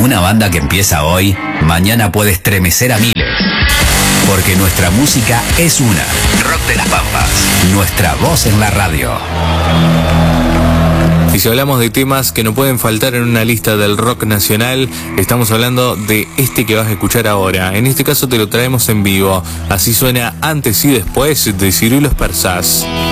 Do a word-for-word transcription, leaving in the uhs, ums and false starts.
Una banda que empieza hoy, mañana puede estremecer a miles. Porque nuestra música es una. Rock de las Pampas. Nuestra voz en la radio. Y si hablamos de temas que no pueden faltar en una lista del rock nacional, estamos hablando de este que vas a escuchar ahora. En este caso te lo traemos en vivo. Así suena Antes y Después de Ciruelos Persas.